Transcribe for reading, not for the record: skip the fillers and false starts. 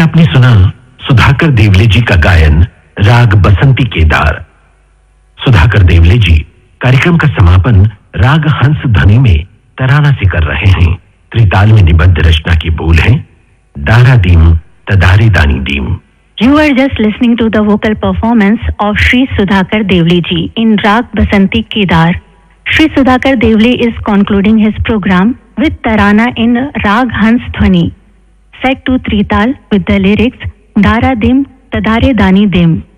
आपने सुना सुधाकर देवले जी का गायन राग बसंती केदार। सुधाकर देवले जी कार्यक्रम का समापन राग हंस ध्वनि में तराना से कर रहे हैं। त्रिताल में निबद्ध रचना की बोल है दारा दीम तदारे दानी दीम। You are just listening to the vocal performance of Shri Sudhakar Devle ji in Rag Basanti Kedar. Shri Sudhakar Devle is concluding his program with Tarana in Rag Hans Dhwani, set to Trital with the lyrics Dara Dim Tadare Dani Dim.